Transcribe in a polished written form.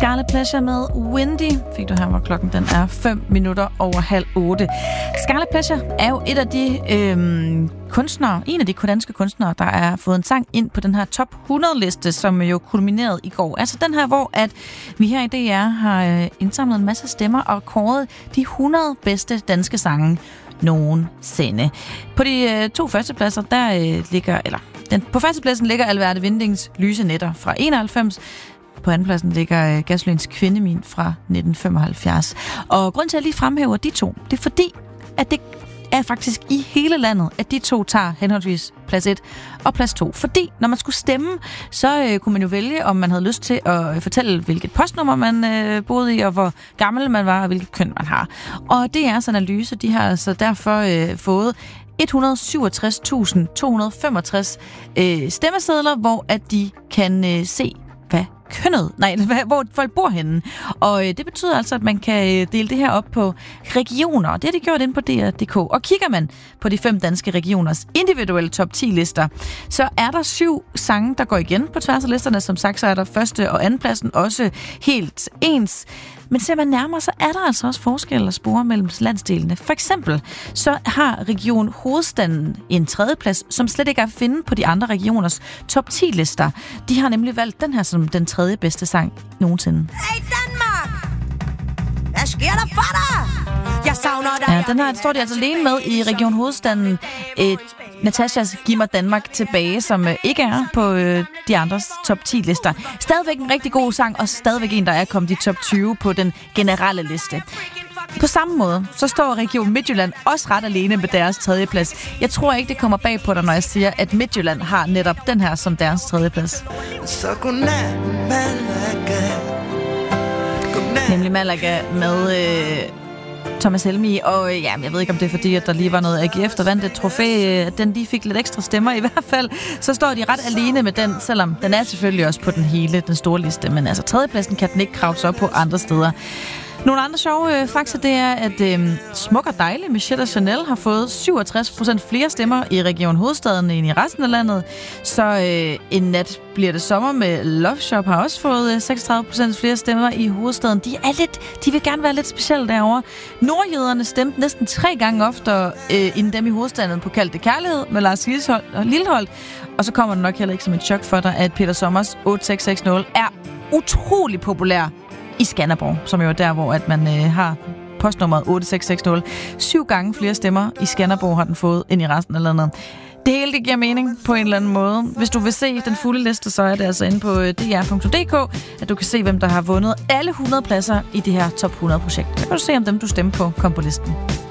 Scarlet Pleasure med Windy fik du her, hvor klokken den er 7:05. Scarlet Pleasure er jo et af de en af de danske kunstnere, der er fået en sang ind på den her top 100-liste, som jo kulminerede i går. Altså den her, hvor at vi her i DR har indsamlet en masse stemmer og kåret de 100 bedste danske sange nogensinde. På de to førstepladser, på førstepladsen ligger Alverde Vindings Lyse Nætter fra 91. På andenpladsen ligger Gasolins Kvindemin fra 1975. Og grunden til, at jeg lige fremhæver de to, det er fordi, at det er faktisk i hele landet, at de to tager henholdsvis plads 1 og plads 2. Fordi når man skulle stemme, så kunne man jo vælge, om man havde lyst til at fortælle, hvilket postnummer man boede i, og hvor gammel man var, og hvilket køn man har. Og DR's analyse, de har altså derfor fået 167.265 stemmesedler, hvor at de kan se, hvor folk bor henne. Og det betyder altså, at man kan dele det her op på regioner. Det har de gjort inde på DR.dk. Og kigger man på de 5 danske regioners individuelle top 10 lister, så er der 7 sange, der går igen på tværs af listerne. Som sagt, så er der første og andenpladsen også helt ens. Men ser man nærmere, så er der altså også forskel at spore mellem landsdelene. For eksempel så har Region Hovedstaden en tredjeplads, som slet ikke er at finde på de andre regioners top 10-lister. De har nemlig valgt den her som den tredje bedste sang nogensinde. Hey Danmark! Hvad sker der for dig? Jeg savner dig. Ja, den her står de altså alene med i Region Hovedstaden. Natashas Giv mig Danmark tilbage, som ikke er på de andres top 10-lister. Stadigvæk en rigtig god sang, og stadigvæk en, der er kommet i top 20 på den generelle liste. På samme måde, så står Region Midtjylland også ret alene med deres tredjeplads. Jeg tror ikke, det kommer bag på dig, når jeg siger, at Midtjylland har netop den her som deres tredjeplads. Så godnat, Malaga. Nemlig Malaga med Thomas Helmig, og jeg ved ikke, om det er fordi, at der lige var noget AGF, der vandt et trofæ, at den lige fik lidt ekstra stemmer i hvert fald, så står de ret alene med den, selvom den er selvfølgelig også på den store liste, men altså tredjepladsen kan den ikke kravle op på andre steder. Nogle andre sjove fakta, det er, at Smuk og Dejlig Michelle og Chanel har fået 67% flere stemmer i Region Hovedstaden end i resten af landet. Så En nat bliver det sommer med Love Shop har også fået 36% flere stemmer i hovedstaden. De vil gerne være lidt specielle derovre. Nordjyderne stemte næsten 3 gange oftere end dem i hovedstaden på Kald det Kærlighed med Lars Lilholt. Og så kommer det nok heller ikke som et chok for dig, at Peter Sommers 8660 er utrolig populær i Skanderborg, som jo er der, hvor at man har postnummeret 8660. 7 gange flere stemmer i Skanderborg har den fået end i resten af landet. Det hele det giver mening på en eller anden måde. Hvis du vil se den fulde liste, så er det altså inde på dr.dk, at du kan se, hvem der har vundet alle 100 pladser i det her top 100-projekt. Så kan du se, om dem du stemmer på kom på listen.